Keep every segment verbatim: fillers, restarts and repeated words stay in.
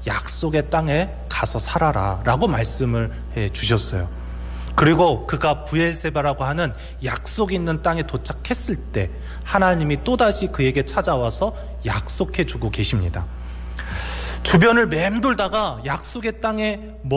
약속의 땅에 가서 살아라 라고 말씀을 해 주셨어요. 그리고 그가 브엘세바라고 하는 약속 있는 땅에 도착했을 때 하나님이 또다시 그에게 찾아와서 약속해 주고 계십니다. 주변을 맴돌다가 약속의 땅에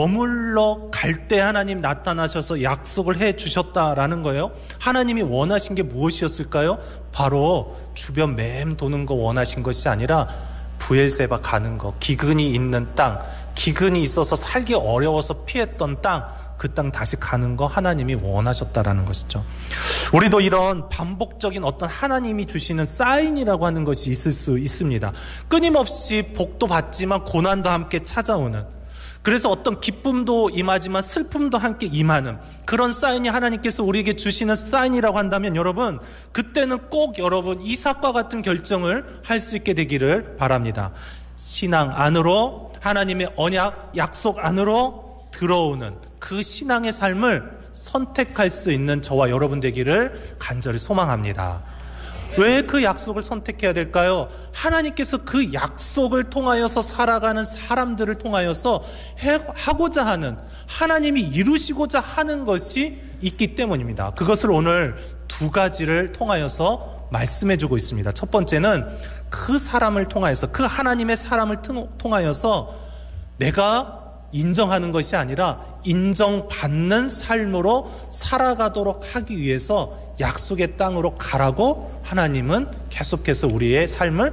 머물러 갈 때 하나님 나타나셔서 약속을 해 주셨다라는 거예요. 하나님이 원하신 게 무엇이었을까요? 바로 주변 맴도는 거 원하신 것이 아니라 브엘세바 가는 거, 기근이 있는 땅, 기근이 있어서 살기 어려워서 피했던 땅, 그 땅 다시 가는 거 하나님이 원하셨다라는 것이죠. 우리도 이런 반복적인 어떤 하나님이 주시는 사인이라고 하는 것이 있을 수 있습니다. 끊임없이 복도 받지만 고난도 함께 찾아오는, 그래서 어떤 기쁨도 임하지만 슬픔도 함께 임하는 그런 사인이 하나님께서 우리에게 주시는 사인이라고 한다면 여러분, 그때는 꼭 여러분 이삭과 같은 결정을 할 수 있게 되기를 바랍니다. 신앙 안으로, 하나님의 언약, 약속 안으로 들어오는 그 신앙의 삶을 선택할 수 있는 저와 여러분 되기를 간절히 소망합니다. 왜 그 약속을 선택해야 될까요? 하나님께서 그 약속을 통하여서 살아가는 사람들을 통하여서 해, 하고자 하는, 하나님이 이루시고자 하는 것이 있기 때문입니다. 그것을 오늘 두 가지를 통하여서 말씀해 주고 있습니다. 첫 번째는 그 사람을 통하여서, 그 하나님의 사람을 통하여서 내가 인정하는 것이 아니라 인정받는 삶으로 살아가도록 하기 위해서 약속의 땅으로 가라고 하나님은 계속해서 우리의 삶을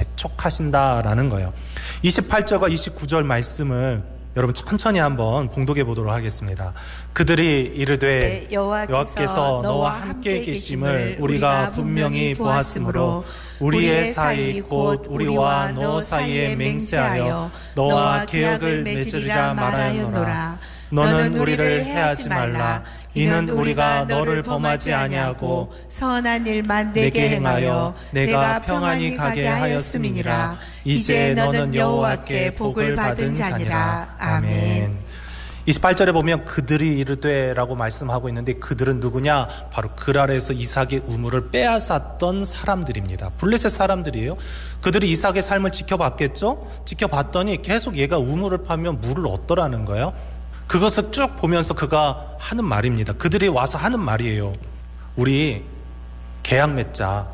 재촉하신다라는 거예요. 이십팔 절과 이십구 절 말씀을 여러분 천천히 한번 봉독해 보도록 하겠습니다. 그들이 이르되 네, 여호와께서 너와 함께 계심을 우리가 분명히 보았으므로 우리의 사이 곧 우리와 너 사이에 맹세하여 너와 계약을 맺으리라 말하였노라. 너는 우리를 해하지 말라. 이는 우리가 너를 범하지 아니하고 선한 일만 내게 행하여 내가 평안히 가게 하였음이니라. 이제 너는 여호와께 복을 받은 자니라. 아멘. 이십팔 절에 보면 그들이 이르되 라고 말씀하고 있는데, 그들은 누구냐? 바로 그랄에서 이삭의 우물을 빼앗았던 사람들입니다. 블레셋 사람들이에요. 그들이 이삭의 삶을 지켜봤겠죠? 지켜봤더니 계속 얘가 우물을 파면 물을 얻더라는 거예요. 그것을 쭉 보면서 그가 하는 말입니다. 그들이 와서 하는 말이에요. 우리 계약 맺자.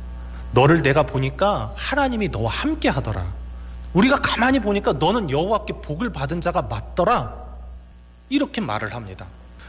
너를 내가 보니까 하나님이 너와 함께 하더라. 우리가 가만히 보니까 너는 여호와께 복을 받은 자가 맞더라. 이렇게 말을 합니다.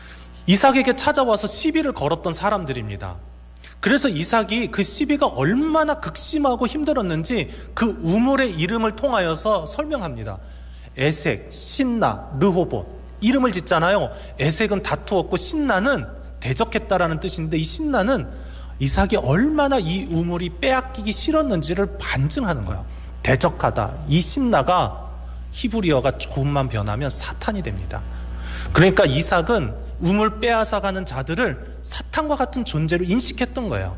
이삭에게 찾아와서 시비를 걸었던 사람들입니다. 그래서 이삭이 그 시비가 얼마나 극심하고 힘들었는지 그 우물의 이름을 통하여서 설명합니다. 에색, 신나, 르호봇 이름을 짓잖아요. 에색은 다투었고 신나는 대적했다라는 뜻인데, 이 신나는 이삭이 얼마나 이 우물이 빼앗기기 싫었는지를 반증하는 거예요. 대적하다. 이 신나가 히브리어가 조금만 변하면 사탄이 됩니다. 그러니까 이삭은 우물 빼앗아가는 자들을 사탄과 같은 존재로 인식했던 거예요.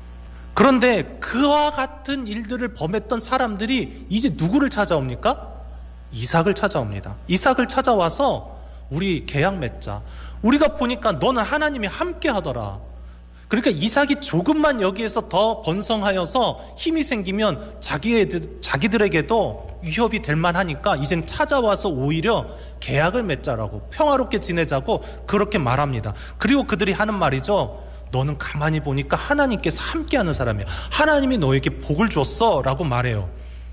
그런데 그와 같은 일들을 범했던 사람들이 이제 누구를 찾아옵니까? 이삭을 찾아옵니다. 이삭을 찾아와서 우리 계약 맺자. 우리가 보니까 너는 하나님이 함께 하더라. 그러니까 이삭이 조금만 여기에서 더 번성하여서 힘이 생기면 자기애들, 자기들에게도 위협이 될 만하니까 이젠 찾아와서 오히려 계약을 맺자라고, 평화롭게 지내자고 그렇게 말합니다. 그리고 그들이 하는 말이죠. 너는 가만히 보니까 하나님께서 함께하는 사람이야. 하나님이 너에게 복을 줬어 라고 말해요.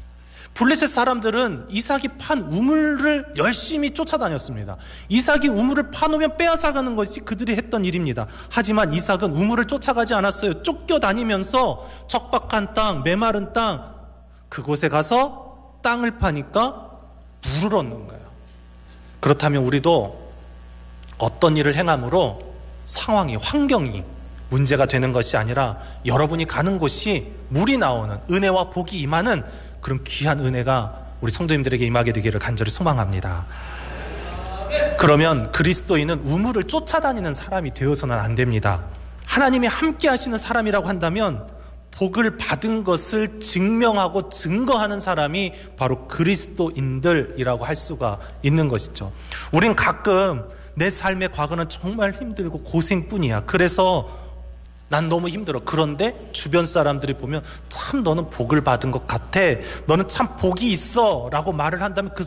블레셋 사람들은 이삭이 판 우물을 열심히 쫓아다녔습니다. 이삭이 우물을 파놓으면 빼앗아가는 것이 그들이 했던 일입니다. 하지만 이삭은 우물을 쫓아가지 않았어요. 쫓겨다니면서 척박한 땅, 메마른 땅, 그곳에 가서 땅을 파니까 물을 얻는 거예요. 그렇다면 우리도 어떤 일을 행함으로 상황이, 환경이 문제가 되는 것이 아니라 여러분이 가는 곳이 물이 나오는, 은혜와 복이 임하는 그런 귀한 은혜가 우리 성도님들에게 임하게 되기를 간절히 소망합니다. 그러면 그리스도인은 우물을 쫓아다니는 사람이 되어서는 안 됩니다. 하나님이 함께 하시는 사람이라고 한다면 복을 받은 것을 증명하고 증거하는 사람이 바로 그리스도인들이라고 할 수가 있는 것이죠. 우린 가끔 내 삶의 과거는 정말 힘들고 고생뿐이야. 그래서 난 너무 힘들어. 그런데 주변 사람들이 보면 참 너는 복을 받은 것 같아. 너는 참 복이 있어 라고 말을 한다면 그